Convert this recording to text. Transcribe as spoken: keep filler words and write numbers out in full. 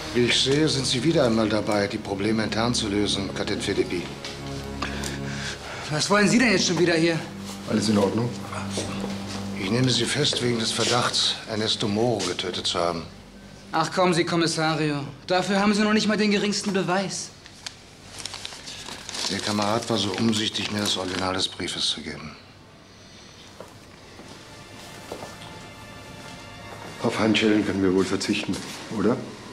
Wie ich sehe, sind Sie wieder einmal dabei, die Probleme intern zu lösen, Kadett Philippi. Was wollen Sie denn jetzt schon wieder hier? Alles in Ordnung? Ich nehme Sie fest wegen des Verdachts, Ernesto Moro getötet zu haben. Ach kommen Sie, Kommissario. Dafür haben Sie noch nicht mal den geringsten Beweis. Ihr Kamerad war so umsichtig, mir das Original des Briefes zu geben. Auf Handschellen können wir wohl verzichten, oder?